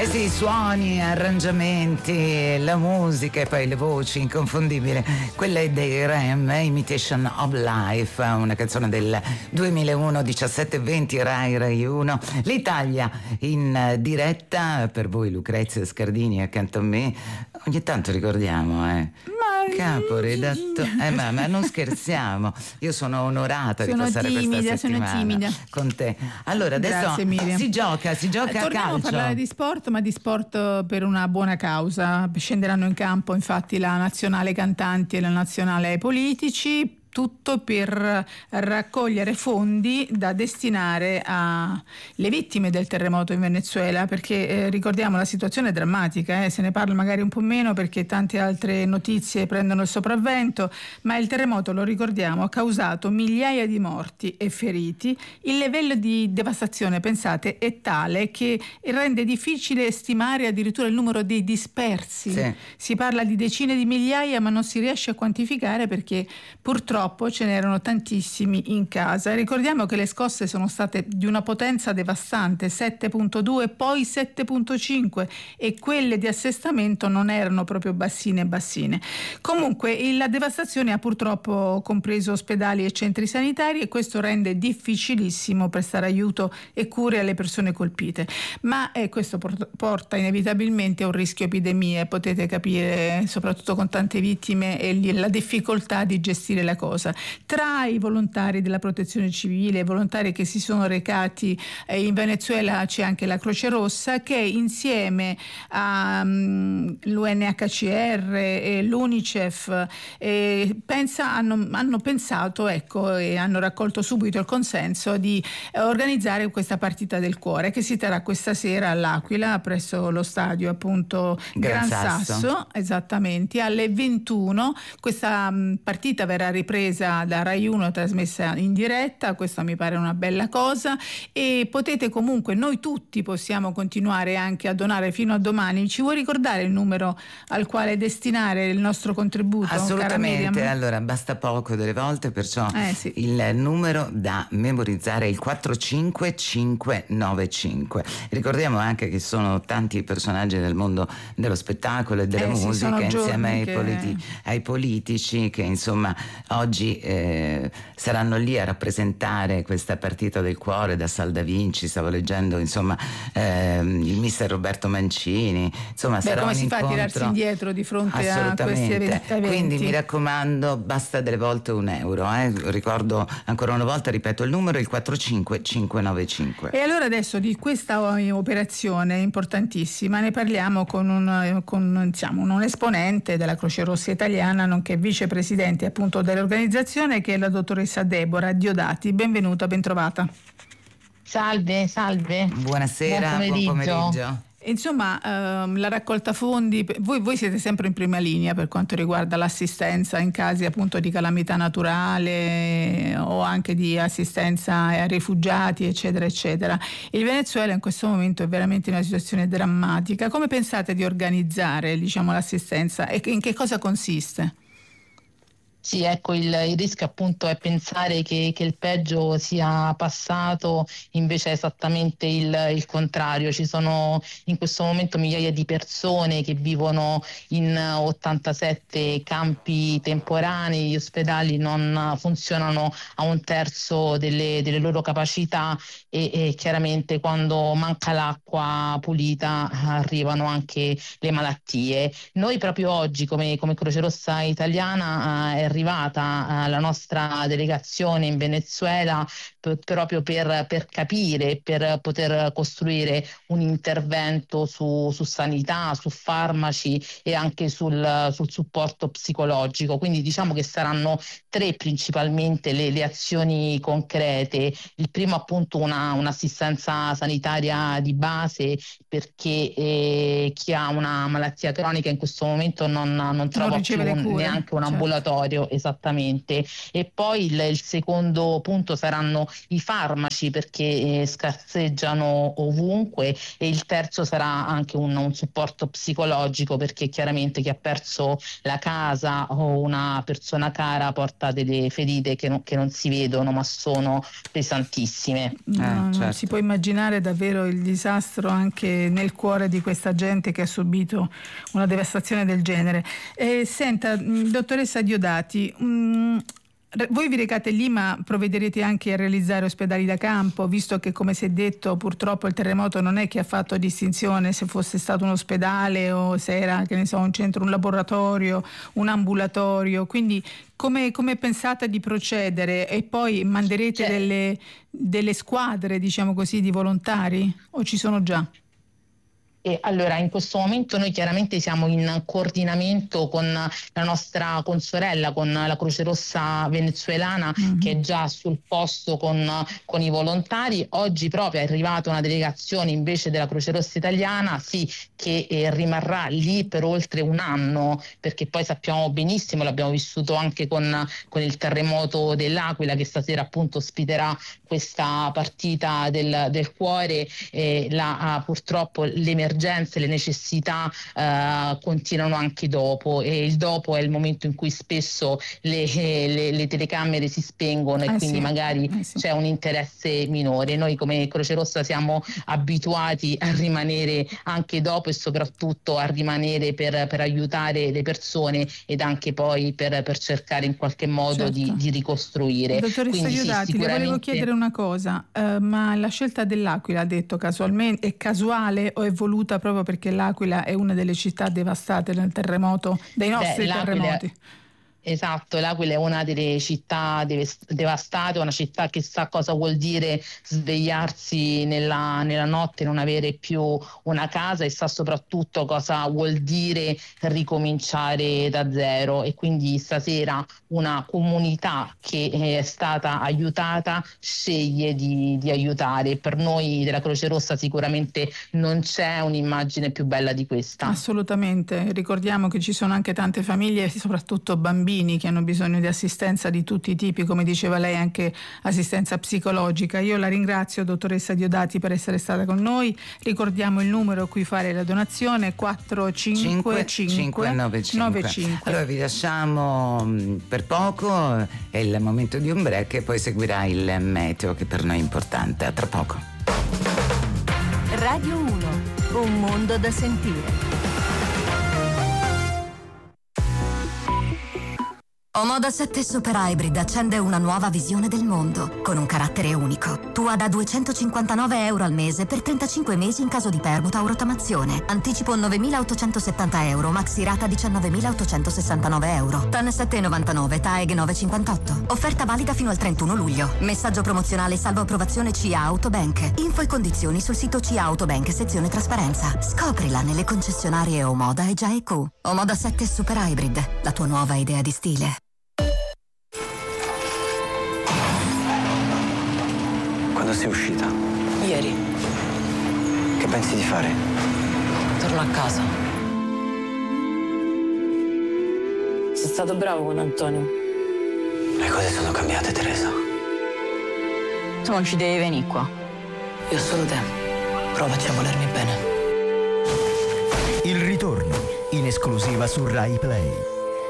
Eh sì, suoni, arrangiamenti, la musica e poi le voci inconfondibili. Quella è dei Rem, Imitation of Life, una canzone del 2001, 17:20, Rai 1. L'Italia in diretta, per voi Lucrezia Scardini accanto a me. Ogni tanto ricordiamo, caporedattore, ma non scherziamo, io sono onorata di passare questa settimana sono timida con te. Allora adesso si gioca a torniamo calcio. A parlare di sport, ma di sport per una buona causa. Scenderanno in campo infatti la nazionale cantanti e la nazionale politici, tutto per raccogliere fondi da destinare alle vittime del terremoto in Venezuela, perché ricordiamo la situazione è drammatica, se ne parla magari un po' meno perché tante altre notizie prendono il sopravvento, ma il terremoto, lo ricordiamo, ha causato migliaia di morti e feriti. Il livello di devastazione, pensate, è tale che rende difficile stimare addirittura il numero dei dispersi. Sì. Si parla di decine di migliaia, ma non si riesce a quantificare perché purtroppo ce n'erano tantissimi in casa. Ricordiamo che le scosse sono state di una potenza devastante, 7.2, poi 7.5, e quelle di assestamento non erano proprio bassine. Comunque la devastazione ha purtroppo compreso ospedali e centri sanitari, e questo rende difficilissimo prestare aiuto e cure alle persone colpite. Ma questo porta inevitabilmente a un rischio epidemie, potete capire, soprattutto con tante vittime, e la difficoltà di gestire la cosa. Tra i volontari della protezione civile, i volontari che si sono recati in Venezuela, c'è anche la Croce Rossa, che insieme all'UNHCR e l'UNICEF hanno pensato e hanno raccolto subito il consenso di organizzare questa partita del cuore, che si terrà questa sera all'Aquila presso lo stadio appunto Gran Sasso, esattamente alle 21. Questa partita verrà ripresa da Rai 1, trasmessa in diretta. Questa mi pare una bella cosa, e potete comunque, noi tutti possiamo continuare anche a donare fino a domani. Ci vuoi ricordare il numero al quale destinare il nostro contributo? Assolutamente, allora basta poco delle volte, perciò sì. Il numero da memorizzare è il 45595. Ricordiamo anche che sono tanti personaggi del mondo dello spettacolo e della musica, insieme ai politici, che insomma oggi saranno lì a rappresentare questa partita del cuore. Da Salda Vinci stavo leggendo, insomma, il mister Roberto Mancini, insomma. Sarà come un si incontro, fa a tirarsi indietro di fronte a questi eventi? Quindi mi raccomando, basta delle volte €1. Ricordo ancora una volta, ripeto il numero, il 45595. E allora adesso di questa operazione importantissima ne parliamo con un esponente della Croce Rossa italiana, nonché vicepresidente appunto dell'organizzazione, che è la dottoressa Deborah Diodati. Benvenuta, bentrovata. Salve. Buonasera, buon pomeriggio. Insomma, la raccolta fondi, voi siete sempre in prima linea per quanto riguarda l'assistenza in casi appunto di calamità naturale o anche di assistenza a rifugiati, eccetera eccetera. Il Venezuela in questo momento è veramente in una situazione drammatica. Come pensate di organizzare, l'assistenza, e in che cosa consiste? Sì, ecco, il rischio appunto è pensare che il peggio sia passato, invece è esattamente il contrario. Ci sono in questo momento migliaia di persone che vivono in 87 campi temporanei, gli ospedali non funzionano a un terzo delle loro capacità, e chiaramente quando manca l'acqua pulita arrivano anche le malattie. Noi proprio oggi come Croce Rossa italiana è arrivata la nostra delegazione in Venezuela proprio per capire, per poter costruire un intervento su sanità, su farmaci e anche sul supporto psicologico. Quindi diciamo che saranno 3 principalmente le azioni concrete. Il primo appunto un'assistenza sanitaria di base, perché chi ha una malattia cronica in questo momento non trova più neanche un ambulatorio. Esattamente. E poi il secondo punto saranno i farmaci perché scarseggiano ovunque, e il terzo sarà anche un supporto psicologico, perché chiaramente chi ha perso la casa o una persona cara porta delle ferite che non si vedono ma sono pesantissime. Non certo. si può immaginare davvero il disastro anche nel cuore di questa gente che ha subito una devastazione del genere. Senta, dottoressa Diodati, voi vi recate lì, ma provvederete anche a realizzare ospedali da campo, visto che, come si è detto, purtroppo il terremoto non è che ha fatto distinzione se fosse stato un ospedale o se era, che ne so, un centro, un laboratorio, un ambulatorio. Quindi come pensate di procedere? E poi manderete delle squadre, diciamo così, di volontari, o ci sono già? E allora, in questo momento noi chiaramente siamo in coordinamento con la nostra consorella, con la Croce Rossa venezuelana, che è già sul posto con i volontari. Oggi proprio è arrivata una delegazione invece della Croce Rossa italiana, che rimarrà lì per oltre un anno, perché poi sappiamo benissimo, l'abbiamo vissuto anche con il terremoto dell'Aquila, che stasera appunto ospiterà questa partita del cuore. Purtroppo l'emergenza, le necessità continuano anche dopo, e il dopo è il momento in cui spesso le telecamere si spengono e quindi magari c'è un interesse minore. Noi come Croce Rossa siamo abituati a rimanere anche dopo, e soprattutto a rimanere per aiutare le persone, ed anche poi per cercare in qualche modo di ricostruire. Dottoressa Diodati, le volevo chiedere una cosa, ma la scelta dell'Aquila, ha detto casualmente, è casuale o è voluta proprio perché l'Aquila è una delle città devastate dal terremoto, dai nostri terremoti? Esatto, l'Aquila è una delle città devastate, una città che sa cosa vuol dire svegliarsi nella notte e non avere più una casa, e sa soprattutto cosa vuol dire ricominciare da zero. E quindi stasera una comunità che è stata aiutata sceglie di aiutare. Per noi della Croce Rossa sicuramente non c'è un'immagine più bella di questa. Assolutamente, ricordiamo che ci sono anche tante famiglie, soprattutto bambini, che hanno bisogno di assistenza di tutti i tipi, come diceva lei, anche assistenza psicologica. Io la ringrazio, dottoressa Diodati, per essere stata con noi. Ricordiamo il numero a cui fare la donazione: 45595. Allora vi lasciamo per poco, è il momento di un break e poi seguirà il meteo, che per noi è importante. A tra poco. Radio 1, un mondo da sentire. Omoda 7 Super Hybrid accende una nuova visione del mondo, con un carattere unico. Tua da €259 al mese per 35 mesi in caso di permuta o rottamazione. Anticipo €9.870, maxi rata €19.869. TAN 7,99, TAEG 9,58. Offerta valida fino al 31 luglio. Messaggio promozionale salvo approvazione CIA Autobank. Info e condizioni sul sito CIA Autobank, sezione trasparenza. Scoprila nelle concessionarie Omoda e Gia EQ. Omoda 7 Super Hybrid, la tua nuova idea di stile. Quando sei uscita? Ieri. Che pensi di fare? Torno a casa. Sei stato bravo con Antonio. Le cose sono cambiate, Teresa. Tu non ci devi venire qua. Io ho solo te. Provaci a volermi bene. Il ritorno, in esclusiva su Rai Play.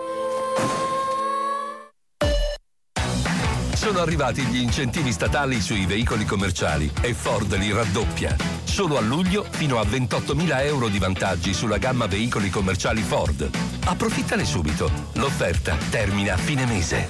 Sono arrivati gli incentivi statali sui veicoli commerciali e Ford li raddoppia. Solo a luglio fino a €28.000 di vantaggi sulla gamma veicoli commerciali Ford. Approfittane subito. L'offerta termina a fine mese.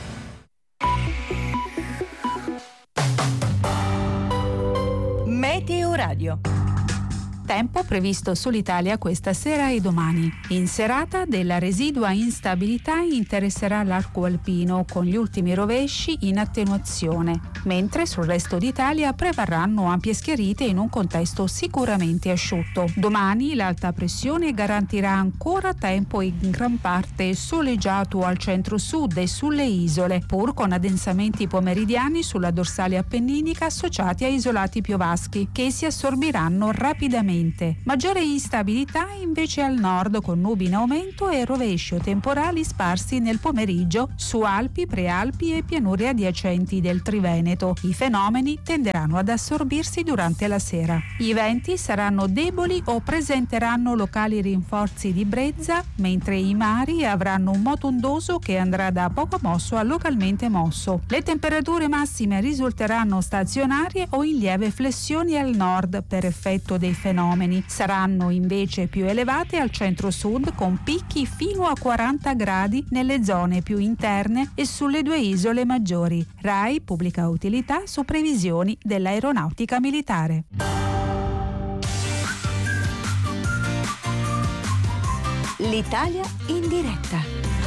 Meteo Radio. Tempo previsto sull'Italia questa sera e domani. In serata della residua instabilità interesserà l'arco alpino, con gli ultimi rovesci in attenuazione, mentre sul resto d'Italia prevarranno ampie schiarite in un contesto sicuramente asciutto. Domani l'alta pressione garantirà ancora tempo in gran parte soleggiato al centro-sud e sulle isole, pur con addensamenti pomeridiani sulla dorsale appenninica associati a isolati piovaschi, che si assorbiranno rapidamente localmente. Maggiore instabilità invece al nord, con nubi in aumento e rovesci o temporali sparsi nel pomeriggio su Alpi, Prealpi e pianure adiacenti del Triveneto. I fenomeni tenderanno ad assorbirsi durante la sera. I venti saranno deboli o presenteranno locali rinforzi di brezza, mentre i mari avranno un moto ondoso che andrà da poco mosso a localmente mosso. Le temperature massime risulteranno stazionarie o in lieve flessioni al nord per effetto dei fenomeni. Saranno invece più elevate al centro-sud, con picchi fino a 40 gradi nelle zone più interne e sulle due isole maggiori. RAI Pubblica Utilità su previsioni dell'Aeronautica Militare. L'Italia in diretta.